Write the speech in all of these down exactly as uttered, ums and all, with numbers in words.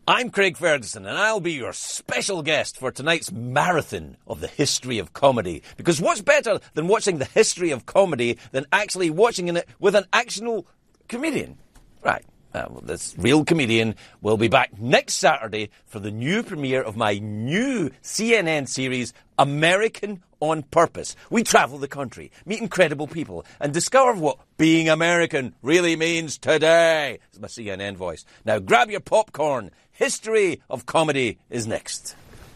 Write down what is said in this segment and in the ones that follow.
I'm Craig Ferguson, and I'll be your special guest for tonight's marathon of the history of comedy. Because what's better than watching the history of comedy than actually watching it with an actual comedian? Right. Uh, well, this real comedian will be back next Saturday for the new premiere of my new C N N series, American on Purpose. We travel the country, meet incredible people, and discover what being American really means today. It's my C N N voice. Now grab your popcorn. History of Comedy is next.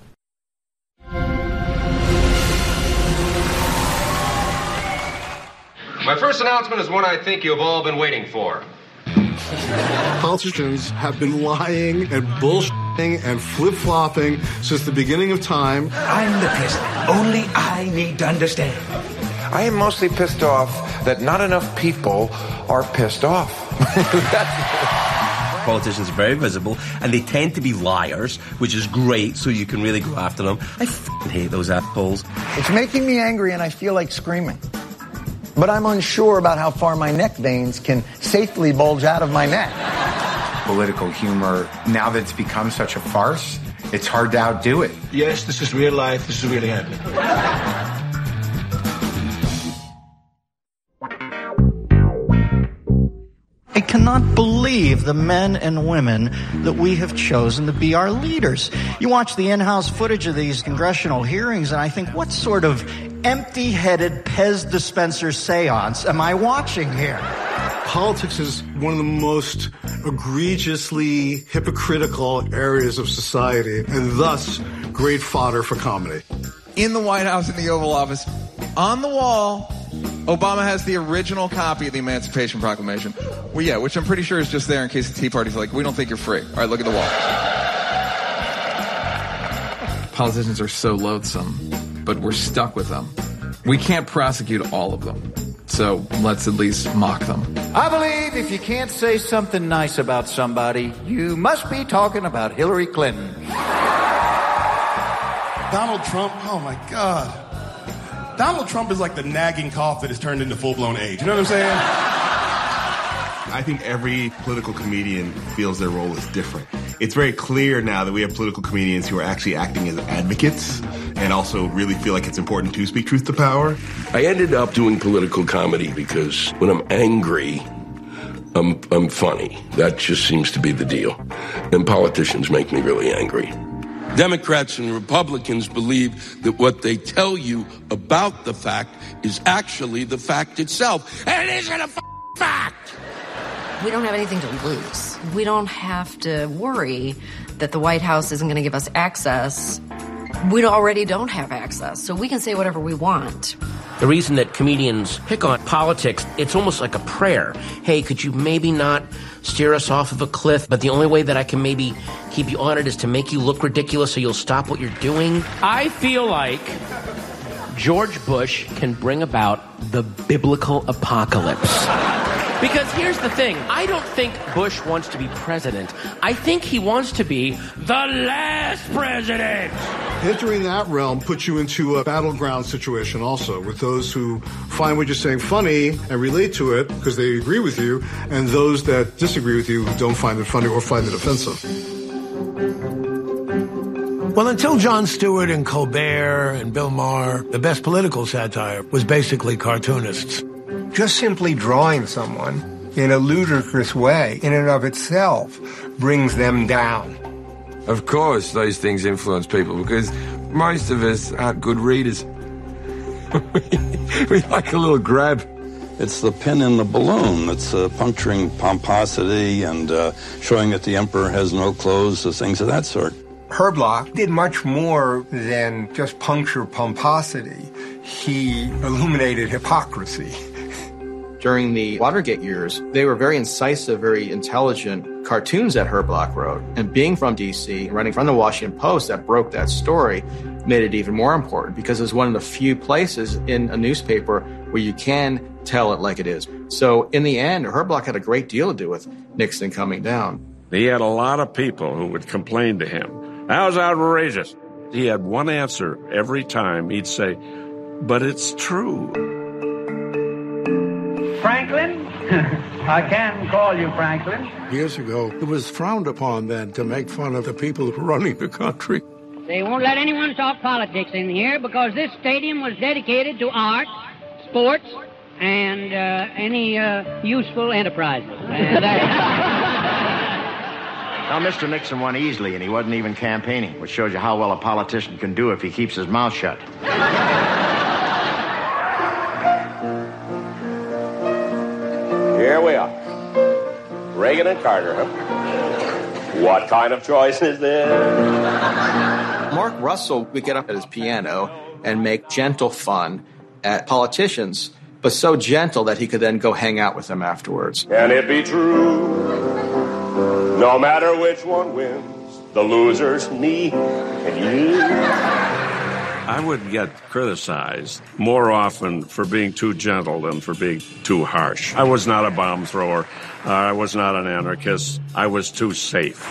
My first announcement is one I think you've all been waiting for. Politicians have been lying and bullshitting and flip-flopping since the beginning of time. I'm the president. Only I need to understand. I am mostly pissed off that not enough people are pissed off. Politicians are very visible, and they tend to be liars, which is great, so you can really go after them. I f***ing hate those assholes. It's making me angry, and I feel like screaming. But I'm unsure about how far my neck veins can safely bulge out of my neck. Political humor, now that it's become such a farce, it's hard to outdo it. Yes, this is real life. This is really happening. I cannot believe the men and women that we have chosen to be our leaders. You watch the in-house footage of these congressional hearings, and I think, what sort of empty-headed Pez dispenser seance am I watching here? Politics is one of the most egregiously hypocritical areas of society, and thus great fodder for comedy. In the White House, in the Oval Office, on the wall, Obama has the original copy of the Emancipation Proclamation. Well, yeah, which I'm pretty sure is just there in case the Tea Party's like, we don't think you're free. All right, look at the wall. Politicians are so loathsome, but we're stuck with them. We can't prosecute all of them, so let's at least mock them. I believe if you can't say something nice about somebody, you must be talking about Hillary Clinton. Donald Trump, oh my God. Donald Trump is like the nagging cough that has turned into full-blown age. You know what I'm saying? I think every political comedian feels their role is different. It's very clear now that we have political comedians who are actually acting as advocates and also really feel like it's important to speak truth to power. I ended up doing political comedy because when I'm angry, I'm, I'm funny. That just seems to be the deal. And politicians make me really angry. Democrats and Republicans believe that what they tell you about the fact is actually the fact itself. And it isn't a f- fact! We don't have anything to lose. We don't have to worry that the White House isn't going to give us access. We already don't have access, so we can say whatever we want. The reason that comedians pick on politics, it's almost like a prayer. Hey, could you maybe not steer us off of a cliff? But the only way that I can maybe keep you on it is to make you look ridiculous so you'll stop what you're doing. I feel like George Bush can bring about the biblical apocalypse. Because here's the thing. I don't think Bush wants to be president. I think he wants to be the last president. Entering that realm puts you into a battleground situation also, with those who find what you're saying funny and relate to it because they agree with you, and those that disagree with you who don't find it funny or find it offensive. Well, until Jon Stewart and Colbert and Bill Maher, the best political satire was basically cartoonists. Just simply drawing someone in a ludicrous way, in and of itself, brings them down. Of course, those things influence people because most of us aren't good readers. we like a little grab. It's the pin in the balloon that's uh, puncturing pomposity and uh, showing that the emperor has no clothes, or things of that sort. Herb Bloch did much more than just puncture pomposity. He illuminated hypocrisy. During the Watergate years, they were very incisive, very intelligent cartoons that Herb Bloch wrote. And being from D C, running from the Washington Post that broke that story, made it even more important because it was one of the few places in a newspaper where you can tell it like it is. So in the end, Herb Bloch had a great deal to do with Nixon coming down. He had a lot of people who would complain to him. That was outrageous. He had one answer every time. He'd say, but it's true. Franklin, I can call you Franklin. Years ago, it was frowned upon then to make fun of the people who were running the country. They won't let anyone talk politics in here because this stadium was dedicated to art, sports, and uh, any uh, useful enterprises. And, Now, Mister Nixon won easily, and he wasn't even campaigning, which shows you how well a politician can do if he keeps his mouth shut. Here we are. Reagan and Carter, huh? What kind of choice is this? Mark Russell would get up at his piano and make gentle fun at politicians, but so gentle that he could then go hang out with them afterwards. Can it be true? No matter which one wins, the loser's me and you. I would get criticized more often for being too gentle than for being too harsh. I was not a bomb thrower. Uh, I was not an anarchist. I was too safe.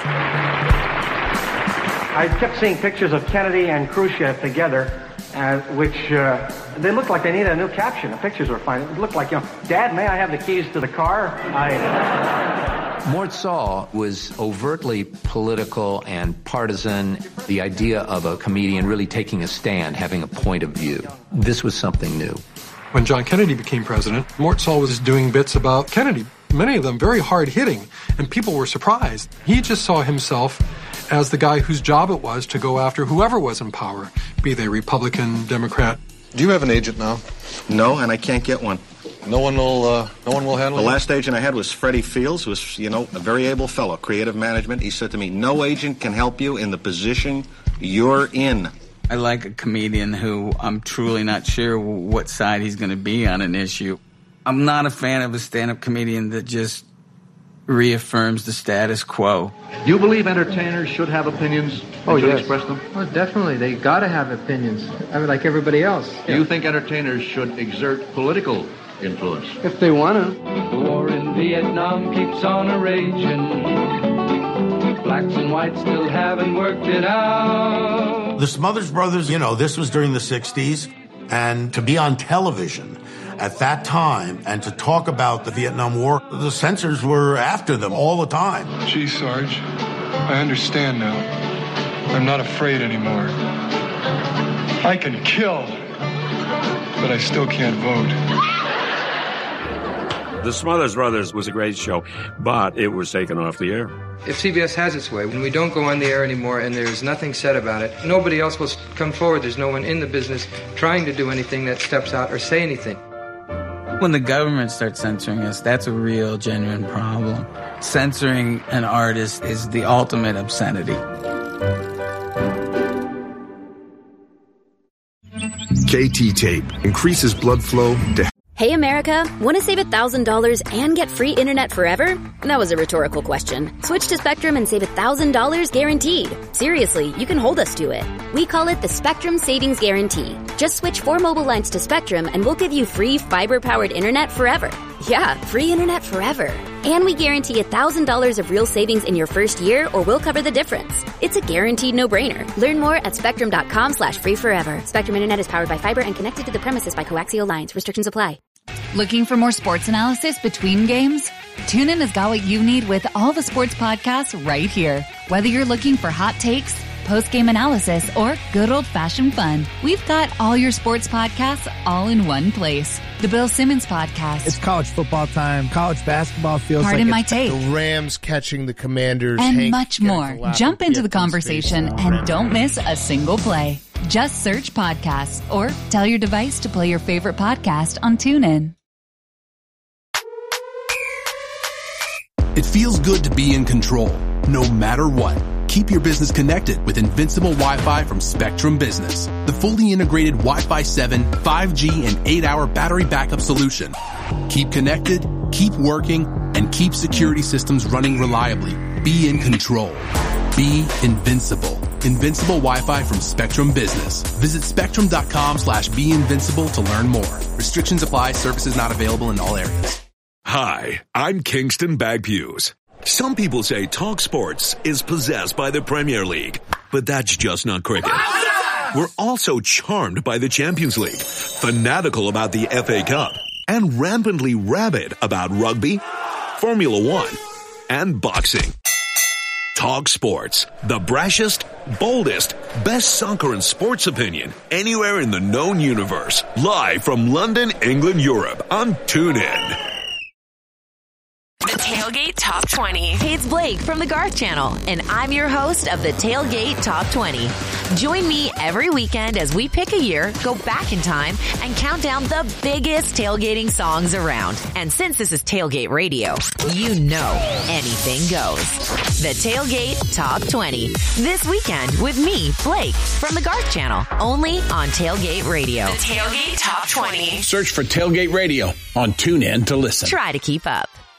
I kept seeing pictures of Kennedy and Khrushchev together, uh, which uh, they looked like they needed a new caption. The pictures were fine. It looked like, you know, Dad, may I have the keys to the car? I... Mort Sahl was overtly political and partisan. The idea of a comedian really taking a stand, having a point of view. This was something new. When John Kennedy became president, Mort Sahl was doing bits about Kennedy, many of them very hard-hitting, and people were surprised. He just saw himself as the guy whose job it was to go after whoever was in power, be they Republican, Democrat. Do you have an agent now? No, and I can't get one. No one will. Uh, no one will handle The you? last agent I had was Freddie Fields, who was, you know, a very able fellow, creative management. He said to me, "No agent can help you in the position you're in." I like a comedian who I'm truly not sure what side he's going to be on an issue. I'm not a fan of a stand-up comedian that just reaffirms the status quo. Do you believe entertainers should have opinions Oh, and should yes. express them? Oh, definitely. They got to have opinions. I mean, like everybody else. Do you think entertainers should exert political influence? If they want to. The war in Vietnam keeps on a raging. Blacks and whites still haven't worked it out. The Smothers Brothers, you know, this was during the sixties, and to be on television at that time and to talk about the Vietnam War, the censors were after them all the time. Gee, Sarge, I understand now. I'm not afraid anymore. I can kill, but I still can't vote. The Smothers Brothers was a great show, but it was taken off the air. If C B S has its way, when we don't go on the air anymore and there's nothing said about it, nobody else will come forward. There's no one in the business trying to do anything that steps out or say anything. When the government starts censoring us, that's a real, genuine problem. Censoring an artist is the ultimate obscenity. K T Tape increases blood flow to... Hey, America, want to save one thousand dollars and get free internet forever? That was a rhetorical question. Switch to Spectrum and save one thousand dollars guaranteed. Seriously, you can hold us to it. We call it the Spectrum Savings Guarantee. Just switch four mobile lines to Spectrum and we'll give you free fiber-powered internet forever. Yeah, free internet forever. And we guarantee one thousand dollars of real savings in your first year or we'll cover the difference. It's a guaranteed no-brainer. Learn more at spectrum.com slash free forever. Spectrum Internet is powered by fiber and connected to the premises by coaxial lines. Restrictions apply. Looking for more sports analysis between games? TuneIn has got what you need with all the sports podcasts right here. Whether you're looking for hot takes, post-game analysis, or good old-fashioned fun, we've got all your sports podcasts all in one place. The Bill Simmons Podcast. It's college football time. College basketball feels Pardon like my it's take. The Rams catching the Commanders. And Hank much getting more. the lap Jump of into the P F F conversation space. and don't miss a single play. Just search podcasts or tell your device to play your favorite podcast on TuneIn. It feels good to be in control, no matter what. Keep your business connected with Invincible Wi-Fi from Spectrum Business, the fully integrated Wi-Fi seven, five G, and eight hour battery backup solution. Keep connected, keep working, and keep security systems running reliably. Be in control. Be invincible. Invincible Wi-Fi from Spectrum Business. Visit spectrum.com slash be invincible to learn more. Restrictions apply. Services not available in all areas. Hi, I'm Kingston Bagpuse. Some people say Talk Sports is possessed by the Premier League, but that's just not cricket. We're also charmed by the Champions League, fanatical about the F A Cup, and rampantly rabid about rugby Formula One, and boxing. Talk Sports, the brashest, boldest, best soccer and sports opinion anywhere in the known universe. Live from London, England, Europe on TuneIn. The Tailgate Top twenty. Hey, it's Blake from the Garth Channel, and I'm your host of the Tailgate Top twenty. Join me every weekend as we pick a year, go back in time, and count down the biggest tailgating songs around. And since this is Tailgate Radio, you know anything goes. The Tailgate Top twenty. This weekend with me, Blake, from the Garth Channel, only on Tailgate Radio. The Tailgate Top twenty. Search for Tailgate Radio on TuneIn to listen. Try to keep up.